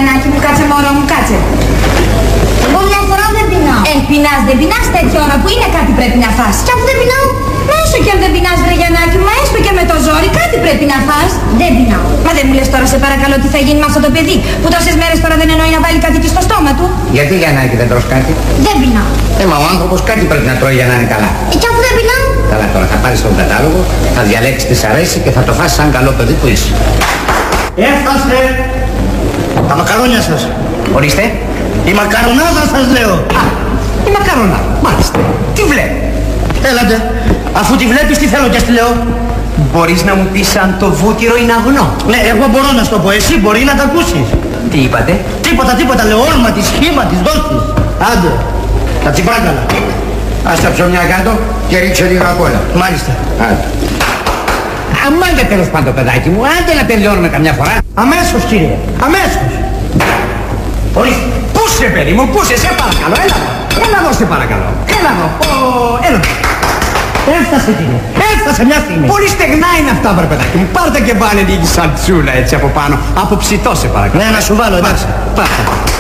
Γιαννάκη μου, κάτσε μωρό μου, κάτσε. Εγώ μια φορά δεν πεινάω. Πεινάς, δεν πεινάς τέτοια ώρα που είναι κάτι πρέπει να φας. Κι αφού δεν πεινάω. Μα όσο κι αν δεν πεινάς βρε Γιαννάκη, μα έστω και με το ζόρι κάτι πρέπει να φας. Δεν πεινάω. Μα δεν μου λες τώρα σε παρακαλώ τι θα γίνει με αυτό το παιδί που τόσες μέρες τώρα δεν εννοεί να βάλει κάτι και στο στόμα του. Γιατί Γιαννάκη δεν τρως κάτι? Δεν πεινάω. Μα ο άνθρωπος κάτι πρέπει να τρώει για να είναι καλά. Κι αφού δεν πεινάω. Καλά τώρα θα πάρεις τον κατάλογο, θα διαλέξεις τι σ' αρέσει και θα το φας σαν καλό παιδί που είσαι. Έφτασε! Τα μακαρόνια σας. Ορίστε. Η μακαρονάδα σας λέω. Η μακαρονά. Μάλιστα. Τι βλέπει? Έλατε. Αφού τη βλέπεις τι θέλω και στη λέω. Μπορείς να μου πεις αν το βούτυρο είναι αγνό? Ναι, εγώ μπορώ να σου το πω. Εσύ μπορεί να τα ακούσεις. Τι είπατε? Τίποτα λέω. Όρμα της, σχήμα της, δώσ' της. Άντε. Τα τσιπράκαλα. Ας τα ψωμιά κάτω και ρίξε λίγο απ' όλα. Μάλιστα. Άντε. Αμάντε τέλος πάντων παιδάκι μου, άντε να τελειώνουμε καμιά φορά. Αμέσως κύριε. Αμέσως. Ορίστε. Πούσε παιδί μου, πούσε, σε παρακαλώ, έλα εδώ. Έλα εδώ σε παρακαλώ. Έλα εδώ. Έλα εδώ. Έφτασε κύριε. Έφτασε μια στιγμή. Πολύ στεγνά είναι αυτά βρε παιδάκι μου. Πάρτε και βάλε λίγη σαλτσούλα έτσι από πάνω. Από ψητό σε παρακαλώ. Ναι, να σου βάλω εντάξει. Πάρτε.